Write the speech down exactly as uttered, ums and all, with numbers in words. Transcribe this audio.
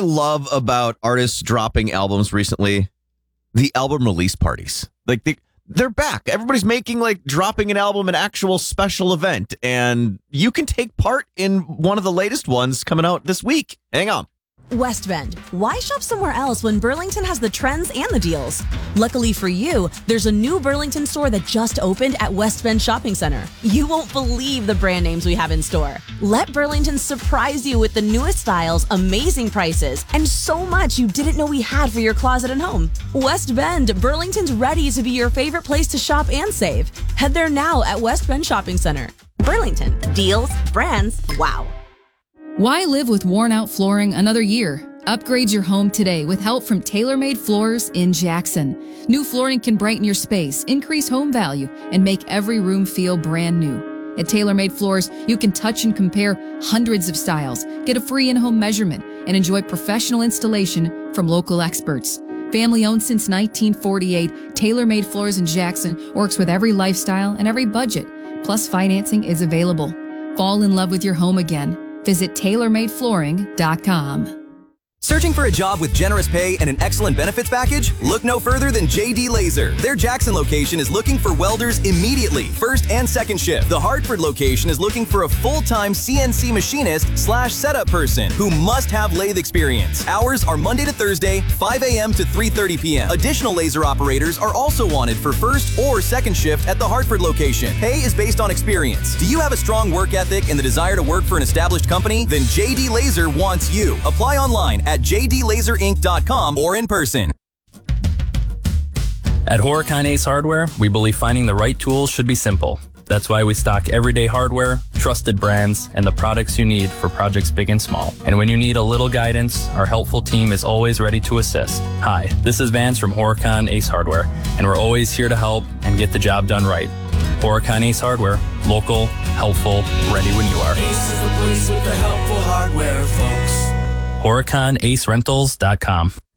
love about artists dropping albums recently? The album release parties. Like, they, they're back. Everybody's making, like, dropping an album an actual special event. And you can take part in one of the latest ones coming out this week. Hang on. West Bend. Why shop somewhere else when Burlington has the trends and the deals? Luckily for you, there's a new Burlington store that just opened at West Bend Shopping Center. You won't believe the brand names we have in store. Let Burlington surprise you with the newest styles, amazing prices, and so much you didn't know we had for your closet and home. West Bend, Burlington's ready to be your favorite place to shop and save. Head there now at West Bend Shopping Center. Burlington. Deals, brands, wow. Why live with worn-out flooring another year? Upgrade your home today with help from TaylorMade Floors in Jackson. New flooring can brighten your space, increase home value, and make every room feel brand new. At TaylorMade Floors, you can touch and compare hundreds of styles, get a free in-home measurement, and enjoy professional installation from local experts. Family-owned since nineteen forty-eight, TaylorMade Floors in Jackson works with every lifestyle and every budget. Plus, financing is available. Fall in love with your home again. Visit Taylor Made Flooring dot com. Searching for a job with generous pay and an excellent benefits package? Look no further than J D Laser. Their Jackson location is looking for welders immediately, first and second shift. The Hartford location is looking for a full-time C N C machinist slash setup person who must have lathe experience. Hours are Monday to Thursday, five a.m. to three thirty p.m. Additional laser operators are also wanted for first or second shift at the Hartford location. Pay is based on experience. Do you have a strong work ethic and the desire to work for an established company? Then J D Laser wants you. Apply online at j d laser inc dot com or in person. At Horicon Ace Hardware, we believe finding the right tools should be simple. That's why we stock everyday hardware, trusted brands, and the products you need for projects big and small. And when you need a little guidance, our helpful team is always ready to assist. Hi, this is Vance from Horicon Ace Hardware, and we're always here to help and get the job done right. Horicon Ace Hardware, local, helpful, ready when you are. Ace is the place with the helpful hardware, folks. Horicon Ace Rentals dot com.